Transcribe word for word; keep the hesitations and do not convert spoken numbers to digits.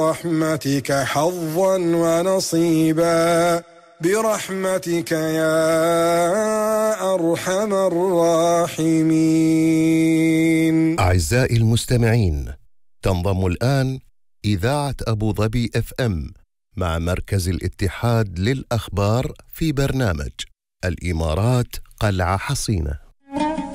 رحمتك حظا ونصيبا برحمتك يا أرحم الراحمين. أعزائي المستمعين، تنضم الآن إذاعة أبو ظبي إف إم مع مركز الاتحاد للأخبار في برنامج الإمارات قلعة حصينة.